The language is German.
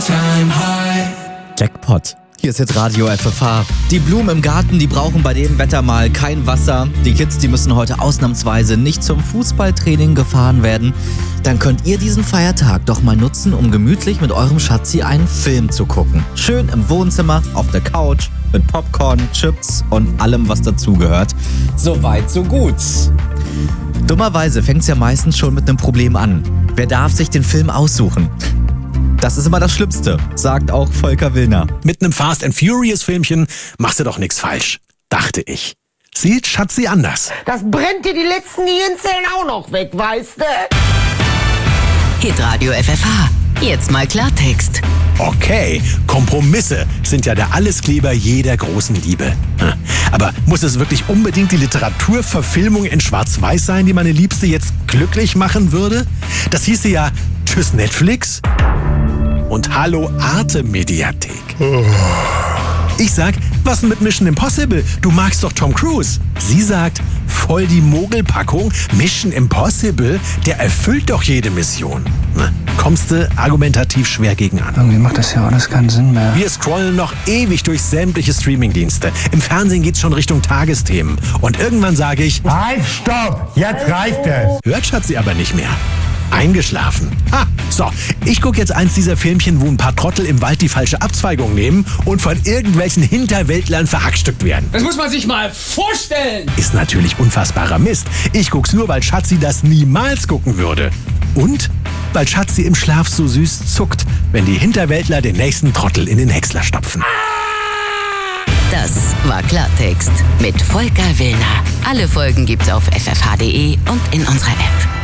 All-Time High. Jackpot. Hier ist jetzt Radio FFH. Die Blumen im Garten, die brauchen bei dem Wetter mal kein Wasser. Die Kids, die müssen heute ausnahmsweise nicht zum Fußballtraining gefahren werden. Dann könnt ihr diesen Feiertag doch mal nutzen, um gemütlich mit eurem Schatzi einen Film zu gucken. Schön im Wohnzimmer, auf der Couch, mit Popcorn, Chips und allem, was dazugehört. So weit, so gut. Dummerweise fängt es ja meistens schon mit einem Problem an. Wer darf sich den Film aussuchen? Das ist immer das Schlimmste, sagt auch Volker Willner. Mit einem Fast and Furious Filmchen machst du doch nichts falsch, dachte ich. Sieht Schatzi anders. Das brennt dir die letzten Hirnzellen auch noch weg, weißt du? Hitradio FFH. Jetzt mal Klartext. Okay, Kompromisse sind ja der Alleskleber jeder großen Liebe. Aber muss es wirklich unbedingt die Literaturverfilmung in Schwarz-Weiß sein, die meine Liebste jetzt glücklich machen würde? Das hieße ja Tschüss Netflix und Hallo Arte Mediathek. Ich sag, was denn mit Mission Impossible? Du magst doch Tom Cruise. Sie sagt, voll die Mogelpackung. Mission Impossible, der erfüllt doch jede Mission. Kommst du argumentativ schwer gegen an. Irgendwie macht das ja alles keinen Sinn mehr. Wir scrollen noch ewig durch sämtliche Streamingdienste. Im Fernsehen geht's schon Richtung Tagesthemen. Und irgendwann sage ich, Halt, stopp! Jetzt reicht es! hört Schatzi aber nicht mehr. Eingeschlafen. So, ich gucke jetzt eins dieser Filmchen, wo ein paar Trottel im Wald die falsche Abzweigung nehmen und von irgendwelchen Hinterwäldlern verhackstückt werden. Das muss man sich mal vorstellen. Ist natürlich unfassbarer Mist. Ich guck's nur, weil Schatzi das niemals gucken würde. Und weil Schatzi im Schlaf so süß zuckt, wenn die Hinterwäldler den nächsten Trottel in den Häcksler stopfen. Das war Klartext mit Volker Willner. Alle Folgen gibt's auf ffh.de und in unserer App.